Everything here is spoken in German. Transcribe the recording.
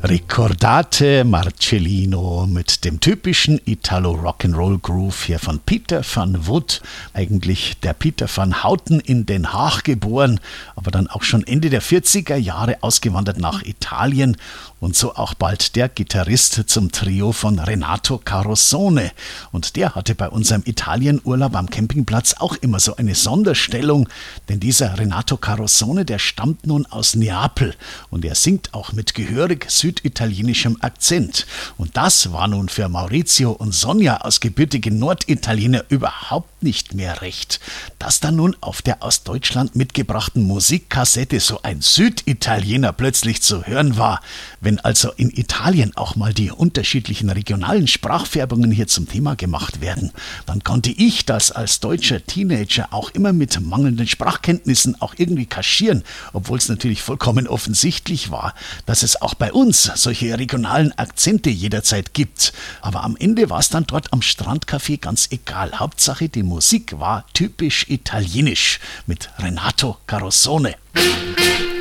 Ricordate Marcellino mit dem typischen Italo-Rock'n'Roll-Groove hier von Peter van Wood. Eigentlich der Peter van Houten in Den Haag geboren, aber dann auch schon Ende der 40er Jahre ausgewandert nach Italien und so auch bald der Gitarrist zum Trio von Renato Carosone. Und der hatte bei unserem Italienurlaub am Campingplatz auch immer so eine Sonderstellung, denn dieser Renato Carosone, der stammt nun aus Neapel und er singt auch mit gehörig süditalienischem Akzent. Und das war nun für Maurizio und Sonja aus gebürtigen Norditaliener überhaupt nicht mehr recht. Dass dann nun auf der aus Deutschland mitgebrachten Musikkassette so ein Süditaliener plötzlich zu hören war. Wenn also in Italien auch mal die unterschiedlichen regionalen Sprachfärbungen hier zum Thema gemacht werden, dann konnte ich das als deutscher Teenager auch immer mit mangelnden Sprachkenntnissen auch irgendwie kaschieren, obwohl es natürlich vollkommen offensichtlich war, dass es auch bei uns solche regionalen Akzente jederzeit gibt. Aber am Ende war es dann dort am Strandcafé ganz egal. Hauptsache die Musik war typisch italienisch mit Renato Carosone.